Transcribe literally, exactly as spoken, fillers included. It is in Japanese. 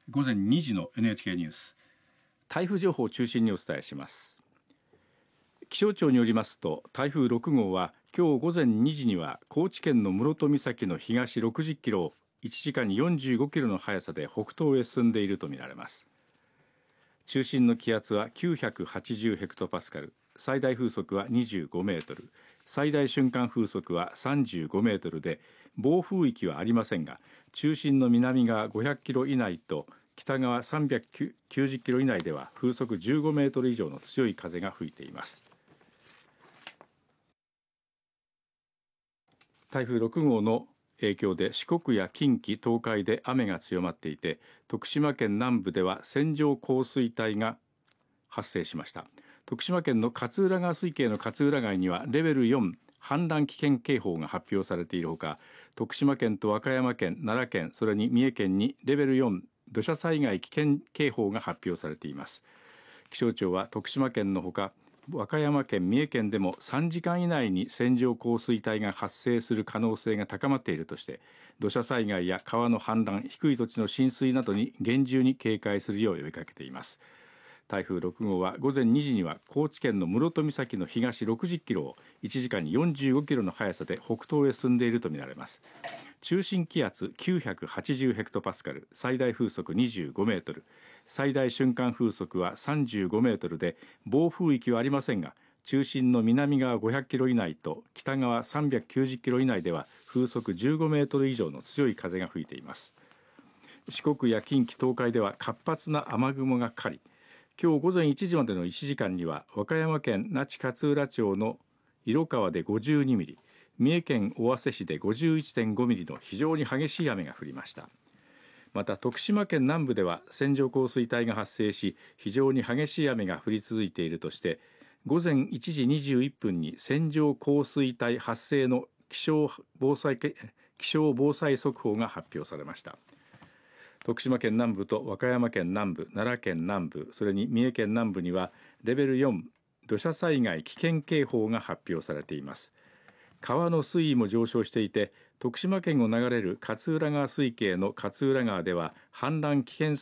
午前にじの エヌエイチケー ニュース、 台風情報を中心にお伝えします。気象庁によりますと、台風ろく号は今日午前にじには高知県の室戸岬の東ろくじゅっキロをいちじかんによんじゅうごキロの速さで北東へ進んでいるとみられます。中心の気圧はきゅうひゃくはちじゅうヘクトパスカル、最大風速はにじゅうごメートル、最大瞬間風速はさんじゅうごメートルで、暴風域はありませんが、中心の南側ごひゃくキロ以内と北側さんびゃくきゅうじゅっキロ以内では風速じゅうごメートル以上の強い風が吹いています。台風ろく号の影響で四国や近畿、東海で雨が強まっていて、徳島県南部では線状降水帯が発生しました。徳島県の勝浦川水系の勝浦川にはレベルよん氾濫危険警報が発表されているほか、徳島県と和歌山県、奈良県、それに三重県にレベルよん土砂災害危険警報が発表されています。気象庁は徳島県のほか和歌山県、三重県でもさんじかん以内に線状降水帯が発生する可能性が高まっているとして、土砂災害や川の氾濫、低い土地の浸水などに厳重に警戒するよう呼びかけています。台風ろく号は午前にじには高知県の室戸岬の東ろくじゅっキロをいちじかんによんじゅうごキロの速さで北東へ進んでいるとみられます。中心気圧きゅうひゃくはちじゅうヘクトパスカル、最大風速にじゅうごメートル、最大瞬間風速はさんじゅうごメートルで、暴風域はありませんが、中心の南側ごひゃくキロ以内と北側さんびゃくきゅうじゅっキロ以内では風速じゅうごメートル以上の強い風が吹いています。四国や近畿、東海では活発な雨雲がかかり、今日午前いちじまでのいちじかんには和歌山県那智勝浦町の色川でごじゅうにミリ、三重県尾鷲市で ごじゅういってんごミリの非常に激しい雨が降りました。また徳島県南部では線状降水帯が発生し、非常に激しい雨が降り続いているとして、午前いちじにじゅういっぷんに線状降水帯発生の気象防災気象防災速報が発表されました。徳島県南部と和歌山県南部、奈良県南部、それに三重県南部にはレベルよん土砂災害危険警報が発表されています。川の水位も上昇していて、徳島県を流れる勝浦川水系の勝浦川では氾濫危険